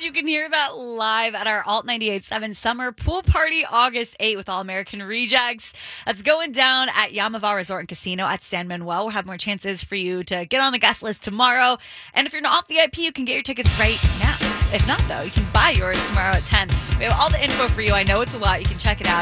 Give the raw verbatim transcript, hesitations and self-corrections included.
you can hear that live at our Alt ninety-eight point seven Summer Pool Party August eighth with All American Rejects. That's going down at Yamava Resort and Casino at San Manuel. We'll have more chances for you to get on the guest list tomorrow. And if you're not V I P, you can get your tickets right now. If not, though, you can buy yours tomorrow at ten. We have all the info for you. I know it's a lot. You can check it out